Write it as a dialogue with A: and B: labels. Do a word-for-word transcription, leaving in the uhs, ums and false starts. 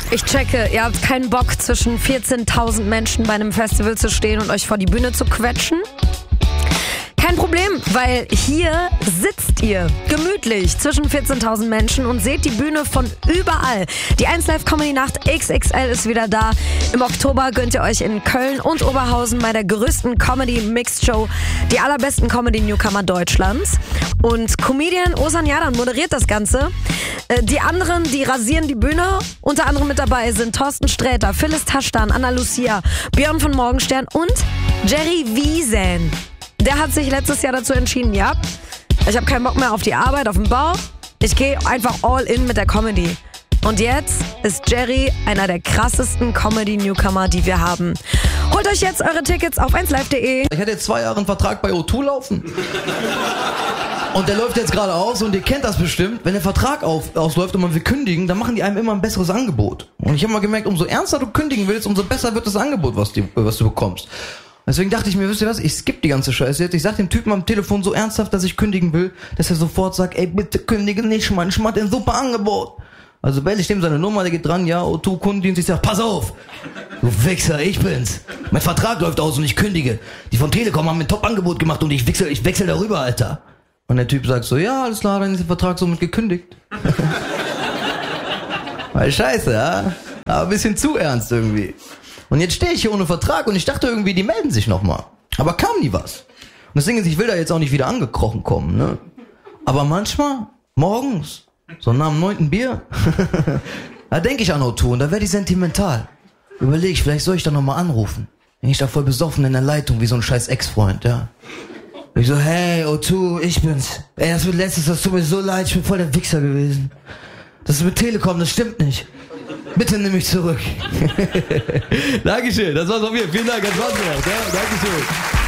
A: Ich checke, ihr habt keinen Bock, zwischen vierzehntausend Menschen bei einem Festival zu stehen und euch vor die Bühne zu quetschen? Kein Problem, weil hier sitzt ihr gemütlich zwischen vierzehntausend Menschen und seht die Bühne von überall. Die eins Live Comedy Nacht X X L ist wieder da. Im Oktober gönnt ihr euch in Köln und Oberhausen bei der größten Comedy Mixed Show die allerbesten Comedy Newcomer Deutschlands. Und Comedian Ozan Yadan moderiert das Ganze. Die anderen, die rasieren die Bühne. Unter anderem mit dabei sind Thorsten Sträter, Phyllis Taschdan, Anna Lucia, Björn von Morgenstern und Jerry Wiesen. Der hat sich letztes Jahr dazu entschieden, ja, ich habe keinen Bock mehr auf die Arbeit, auf den Bau. Ich gehe einfach all in mit der Comedy. Und jetzt ist Jerry einer der krassesten Comedy-Newcomer, die wir haben. Holt euch jetzt eure Tickets auf eins live punkt de.
B: Ich hatte jetzt zwei Jahre einen Vertrag bei O zwei laufen. Und der läuft jetzt gerade aus und ihr kennt das bestimmt. Wenn der Vertrag auf, ausläuft und man will kündigen, dann machen die einem immer ein besseres Angebot. Und ich habe mal gemerkt, umso ernster du kündigen willst, umso besser wird das Angebot, was, die, was du bekommst. Deswegen dachte ich mir, wisst ihr was, ich skippe die ganze Scheiße jetzt. Ich sag dem Typen am Telefon so ernsthaft, dass ich kündigen will, dass er sofort sagt, ey, bitte kündige nicht, Mann, ich mach dir ein super Angebot. Also wähle ich dem seine Nummer, der geht dran, ja, O zwei Kundendienst, ich sag, pass auf, du Wichser, ich bin's. Mein Vertrag läuft aus und ich kündige. Die von Telekom haben mir ein Top-Angebot gemacht und ich wechsel, ich wechsel darüber, Alter. Und der Typ sagt so, ja, alles klar, dann ist der Vertrag somit gekündigt. Weil scheiße, ja? Aber ein bisschen zu ernst irgendwie. Und jetzt stehe ich hier ohne Vertrag und ich dachte irgendwie, die melden sich nochmal. Aber kam nie was. Und das Ding ist, ich will da jetzt auch nicht wieder angekrochen kommen, ne? Aber manchmal, morgens, so nach dem neunten Bier, da denke ich an O zwei und da werde ich sentimental. Überlege ich, vielleicht soll ich da nochmal anrufen. Bin ich da voll besoffen in der Leitung, wie so ein scheiß Ex-Freund, ja. Ich so, hey, O zwei, ich bin's. Ey, das wird letztes, das tut mir so leid, ich bin voll der Wichser gewesen. Das ist mit Telekom, das stimmt nicht. Bitte nimm mich zurück. Dankeschön, das war's von mir. Vielen Dank, hat Spaß gemacht. Ja, Dankeschön.